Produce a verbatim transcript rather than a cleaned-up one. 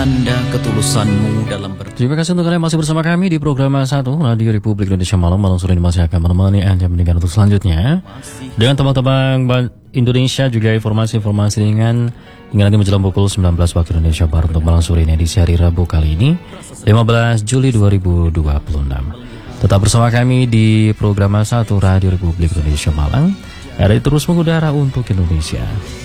Anda ketulusanmu dalam ber... Terima kasih untuk kalian masih bersama kami di program satu Radio Republik Indonesia Malam. Malam sore ini masih akan menemani Anda mendengar untuk selanjutnya dengan tebak-tebak Indonesia, juga informasi-informasi ringan hingga nanti menjelang pukul sembilan belas waktu Indonesia Barat untuk malam sore ini edisi hari Rabu kali ini lima belas Juli dua ribu dua puluh enam. Tetap bersama kami di program satu Radio Republik Indonesia Malam. Ada terus mengudara untuk Indonesia.